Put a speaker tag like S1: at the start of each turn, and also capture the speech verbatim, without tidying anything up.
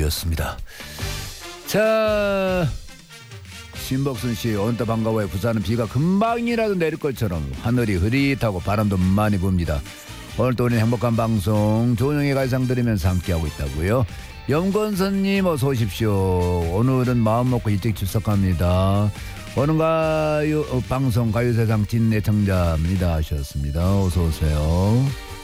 S1: 일요일이었습니다. 자, 신복순 씨, 온따 반가워요. 부산은 비가 금방이라도 내릴 것처럼 하늘이 흐릿하고 바람도 많이 붑니다. 오늘도 우리는 행복한 방송 조용히 갈상 들으면서 함께하고 있다고요. 염권선님 어서 오십시오. 오늘은 마음 먹고 일찍 출석합니다. 오늘 가요 방송 가요세상 진애청자입니다 하셨습니다. 어서 오세요.